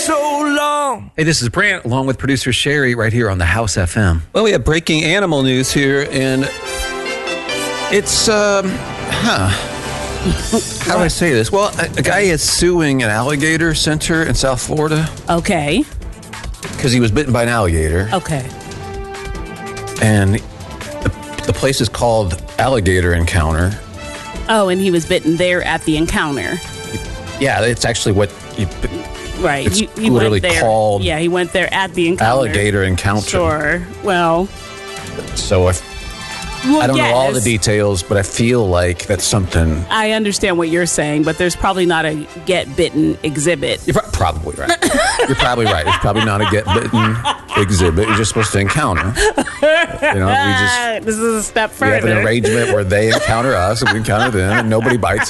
so long. Hey, this is Brant, along with producer Sherry, right here on the House FM. Well, we have breaking animal news here, and it's, how do I say this? Well, a guy is suing an alligator center in South Florida Okay. because he was bitten by an alligator. Okay. And the place is called Alligator Encounter. Oh, and he was bitten there at the encounter. Yeah, it's actually what Right. It's he literally went there. called Yeah, he went there at the encounter. Alligator Encounter. Sure. Well, So I don't know all the details, but I feel like that's something. I understand what you're saying, but there's probably not a get bitten exhibit. You're probably right. You're probably right. It's probably not a get bitten exhibit. You're just supposed to encounter. This is a step We further. have an arrangement where they encounter us and we encounter them, and nobody bites